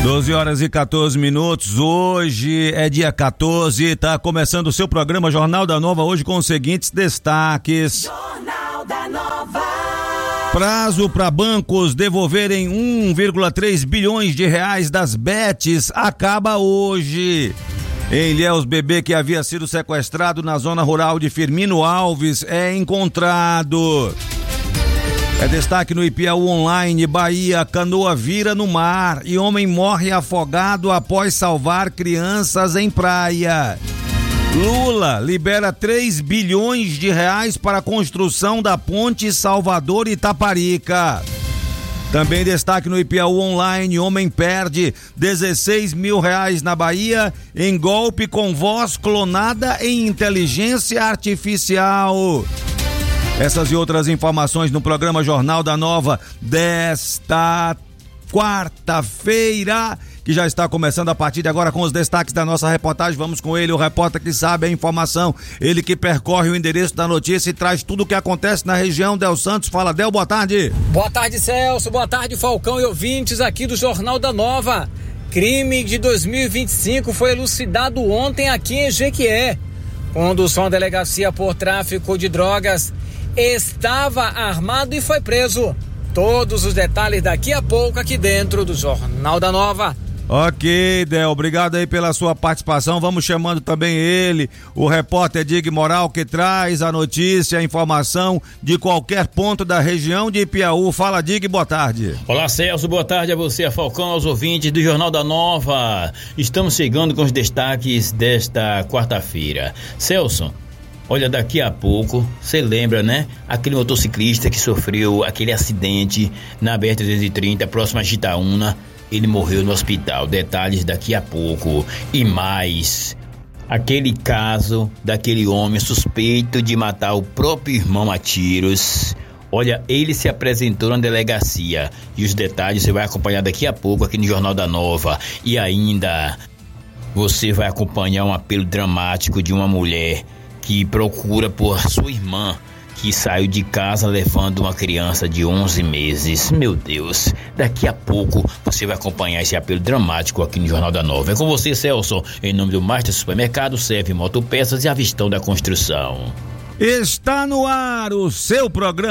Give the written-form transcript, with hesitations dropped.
12h14, hoje é dia 14, tá começando o seu programa Jornal da Nova, hoje com os seguintes destaques. Jornal da Nova. Prazo para bancos devolverem 1,3 bilhões de reais das bets acaba hoje. Em Ilhéus, bebê que havia sido sequestrado na zona rural de Firmino Alves é encontrado. É destaque no Ipiaú Online, Bahia, canoa vira no mar e homem morre afogado após salvar crianças em praia. Lula libera 3 bilhões de reais para a construção da ponte Salvador-Itaparica. Também destaque no Ipiaú Online, homem perde 16 mil reais na Bahia em golpe com voz clonada em inteligência artificial. Essas e outras informações no programa Jornal da Nova desta quarta-feira, que já está começando a partir de agora com os destaques da nossa reportagem. Vamos com ele, o repórter que sabe a informação, ele que percorre o endereço da notícia e traz tudo o que acontece na região. Del Santos, fala, Del, boa tarde. Boa tarde, Celso, boa tarde, Falcão e ouvintes aqui do Jornal da Nova. Crime de 2025 foi elucidado ontem aqui em Jequié. Condução à delegacia por tráfico de drogas, estava armado e foi preso. Todos os detalhes daqui a pouco aqui dentro do Jornal da Nova. Ok, Del, obrigado aí pela sua participação. Vamos chamando também ele, o repórter Dig Moral, que traz a notícia, a informação de qualquer ponto da região de Ipiaú. Fala, Dig, boa tarde. Olá, Celso, boa tarde a você, a Falcão, aos ouvintes do Jornal da Nova. Estamos chegando com os destaques desta quarta-feira. Celso, olha, daqui a pouco, você lembra, né? Aquele motociclista que sofreu aquele acidente na BR-330, próximo a Jitaúna, ele morreu no hospital. Detalhes daqui a pouco. E mais, aquele caso daquele homem suspeito de matar o próprio irmão a tiros. Olha, ele se apresentou na delegacia. E os detalhes você vai acompanhar daqui a pouco aqui no Jornal da Nova. E ainda, você vai acompanhar um apelo dramático de uma mulher que procura por sua irmã, que saiu de casa levando uma criança de 11 meses. Meu Deus, daqui a pouco você vai acompanhar esse apelo dramático aqui no Jornal da Nova. É com você, Celso, em nome do Master Supermercado, Serve Motopeças e Avistão da Construção. Está no ar o seu programa